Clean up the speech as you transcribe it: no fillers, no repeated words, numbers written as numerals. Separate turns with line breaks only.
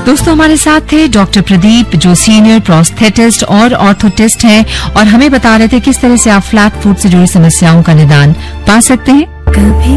दोस्तों हमारे साथ थे डॉक्टर प्रदीप जो सीनियर प्रोस्थेटिस्ट और ऑर्थोटिस्ट हैं और हमें बता रहे थे किस तरह से आप फ्लैट फुट से जुड़ी समस्याओं का निदान पा सकते हैं।
कभी